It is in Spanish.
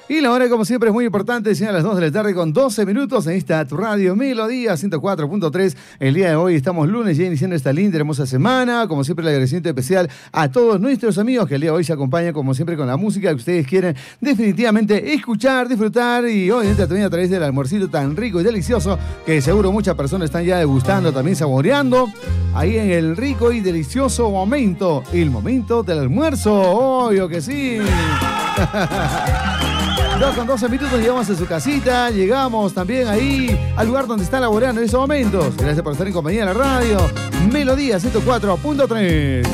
Y la hora, como siempre, es muy importante, a las 2 de la tarde con 12 minutos en esta tu radio Melodía 104.3. El día de hoy estamos lunes, ya iniciando esta linda, hermosa semana. Como siempre, el agradecimiento especial a todos nuestros amigos que el día de hoy se acompañan, como siempre, con la música que ustedes quieren definitivamente escuchar, disfrutar y obviamente también a través del almuercito tan rico y delicioso que seguro muchas personas están ya degustando, también saboreando ahí en el rico y delicioso momento, el momento del almuerzo. Obvio que sí. 2 con 12 minutos, llegamos a su casita, llegamos también ahí al lugar donde está laborando en esos momentos. Gracias por estar en compañía de la radio Melodía 104.3.